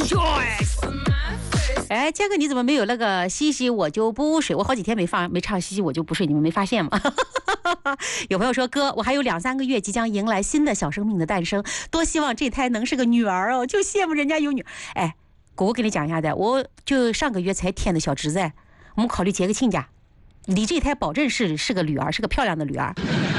Rejoice。哎，杰哥，你怎么没有那个西西我就不睡？我好几天没唱西西我就不睡，你们没发现吗？有朋友说，哥，我还有2-3个月即将迎来新的小生命的诞生，多希望这胎能是个女儿哦，就羡慕人家有女。哎，果果给你讲一下的，我就上个月才添的小侄子，我们考虑结个亲家，你这胎保证是个女儿，是个漂亮的女儿。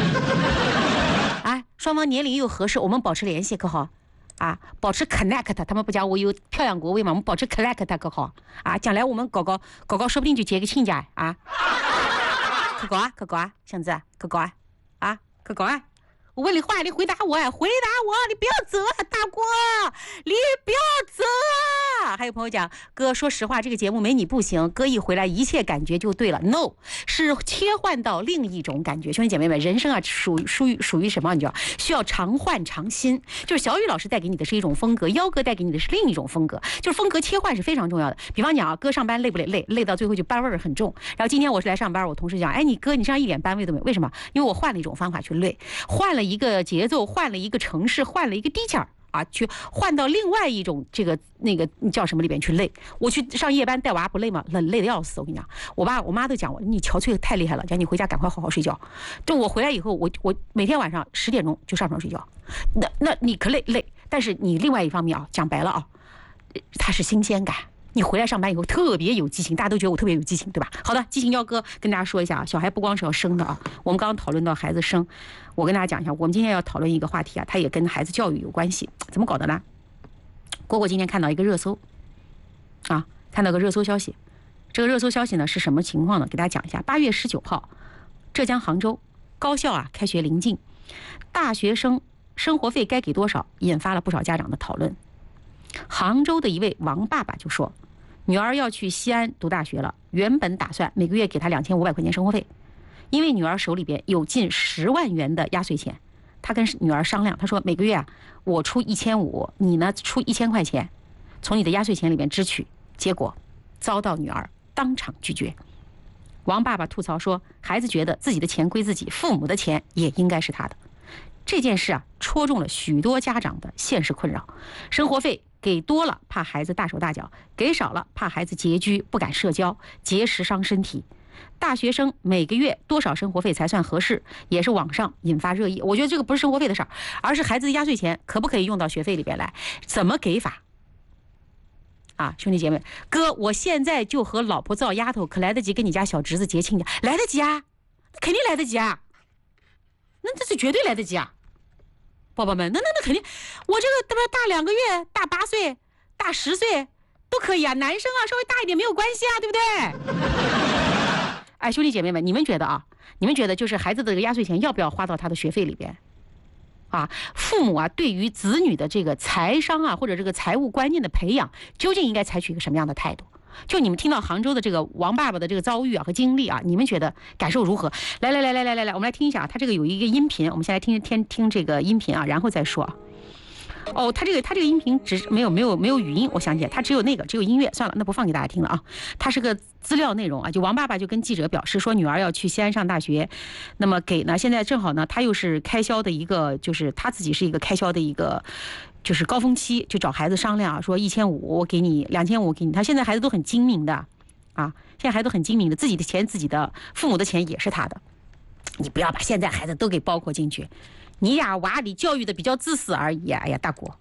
啊，双方年龄又合适，我们保持联系可好？啊，保持 connect， 他们不讲我有漂亮国威嘛？我们保持 connect 可好？啊，将来我们搞搞，说不定就结个亲家啊！可搞啊，祥子，可搞啊，可搞啊！我问你话，你回答我，你不要走啊，大哥，你不要走啊！还有朋友讲，哥，说实话，这个节目没你不行，哥一回来，一切感觉就对了。No， 是切换到另一种感觉。兄弟姐妹们，人生啊，属于什么？你知道，需要常换常新。就是小雨老师带给你的是一种风格，幺哥带给你的是另一种风格。就是风格切换是非常重要的。比方讲啊，哥上班累不累？累到最后就班味儿很重。然后今天我是来上班，我同事讲，哎，你哥你身上一点班味都没有，为什么？因为我换了一种方法去累，换了一个节奏，换了一个城市，换了一个低价啊，去换到另外一种这个那个叫什么里边去累。我去上夜班带娃不累吗？累得要死。我跟你讲，我爸我妈都讲我，你憔悴太厉害了，讲你回家赶快好好睡觉。就我回来以后，我每天晚上10点钟就上床睡觉。那你可累，但是你另外一方面啊，讲白了啊，它是新鲜感。你回来上班以后特别有激情，大家都觉得我特别有激情，对吧？好的，激情幺哥跟大家说一下啊，小孩不光是要生的啊，我们刚刚讨论到孩子生，我跟大家讲一下，我们今天要讨论一个话题啊，它也跟孩子教育有关系，怎么搞的呢？果果今天看到一个热搜啊，看到个热搜消息，这个热搜消息呢是什么情况呢？给大家讲一下。8月19号，浙江杭州高校啊开学临近，大学生生活费该给多少，引发了不少家长的讨论。杭州的一位王爸爸就说，女儿要去西安读大学了，原本打算每个月给她2500块钱生活费，因为女儿手里边有近10万元的压岁钱，他跟女儿商量，他说每个月啊我出1500，你呢出1000块钱，从你的压岁钱里边支取，结果遭到女儿当场拒绝。王爸爸吐槽说，孩子觉得自己的钱归自己，父母的钱也应该是他的。这件事啊戳中了许多家长的现实困扰，生活费给多了怕孩子大手大脚，给少了怕孩子拮据不敢社交，节食伤身体。大学生每个月多少生活费才算合适，也是网上引发热议。我觉得这个不是生活费的事儿，而是孩子的压岁钱可不可以用到学费里边来，怎么给法啊？兄弟姐妹，哥，我现在就和老婆造丫头，可来得及跟你家小侄子结亲家？来得及啊，肯定来得及啊，那这是绝对来得及啊，宝宝们，那肯定，我这个大2个月，大8岁，大10岁都可以啊，男生啊稍微大一点没有关系啊，对不对？哎，兄弟姐妹们，你们觉得啊？你们觉得就是孩子的这个压岁钱要不要花到他的学费里边？啊，父母啊，对于子女的这个财商啊，或者这个财务观念的培养，究竟应该采取一个什么样的态度？就你们听到杭州的这个王爸爸的这个遭遇啊和经历啊，你们觉得感受如何？来，我们来听一下，他这个有一个音频，我们先来听这个音频啊，然后再说。哦，他这个音频只没有语音，我想起来，他只有音乐，算了，那不放给大家听了啊。他是个资料内容啊，就王爸爸就跟记者表示说，女儿要去西安上大学，那么给呢，现在正好呢，他又是开销的一个，就是他自己是一个开销的一个。就是高峰期，就找孩子商量啊，说1500我给你，2500我给你。他现在孩子都很精明的，啊，现在孩子都很精明的，自己的钱、自己的父母的钱也是他的。你不要把现在孩子都给包括进去，你俩娃里教育的比较自私而已。哎呀，大国。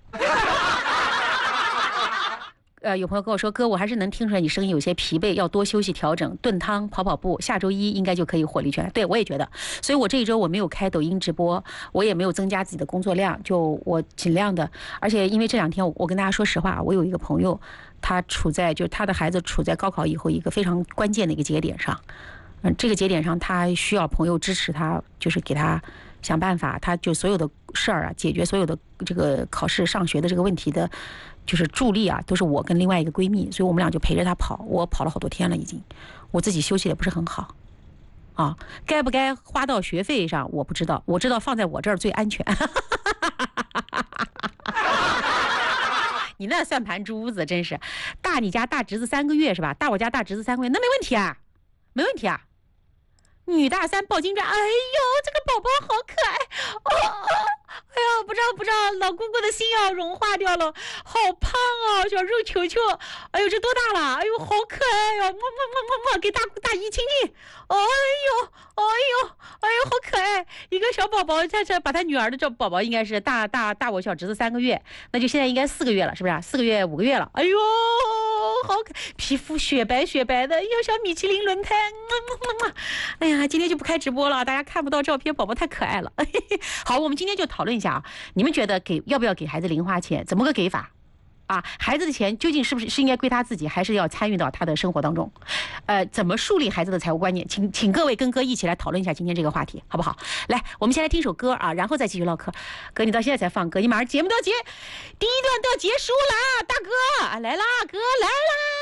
有朋友跟我说，哥，我还是能听出来你声音有些疲惫，要多休息调整，炖汤、跑步，下周1应该就可以火力全开。对，我也觉得，所以我这一周我没有开抖音直播，我也没有增加自己的工作量，就我尽量的。而且因为这2天我跟大家说实话，我有一个朋友，他的孩子处在高考以后一个非常关键的一个节点上，这个节点上他需要朋友支持他，就是给他想办法，他就所有的事儿啊，解决所有的这个考试上学的这个问题的。就是助力啊，都是我跟另外一个闺蜜，所以我们俩就陪着她跑，我跑了好多天了已经，我自己休息也不是很好，啊，该不该花到学费上我不知道，我知道放在我这儿最安全。你那算盘珠子真是，大你家大侄子3个月是吧？大我家大侄子3个月，那没问题啊，没问题啊。女大3抱金砖，哎呦，这个宝宝好可爱哦。 哎呀，不知道，老姑姑的心要融化掉了，好胖啊，小肉球球，哎呦，这多大了？哎呦，好可爱呀、给大姨亲亲，哎呦，好可爱，一个小宝宝，这把他女儿的这宝宝应该是大我小侄子3个月，那就现在应该4个月了，是不是？4个月5个月了，哎呦，好可，皮肤雪白的，要像米其林轮胎，哎呀，今天就不开直播了，大家看不到照片，宝宝太可爱了。好，我们今天就讨论一下啊，你们觉得要不要给孩子零花钱？怎么个给法？啊，孩子的钱究竟是不是应该归他自己，还是要参与到他的生活当中？怎么树立孩子的财务观念？请各位跟哥一起来讨论一下今天这个话题，好不好？来，我们先来听首歌啊，然后再继续唠嗑。哥，你到现在才放歌，你马上节目第一段都要结束了，大哥来啦，哥来啦。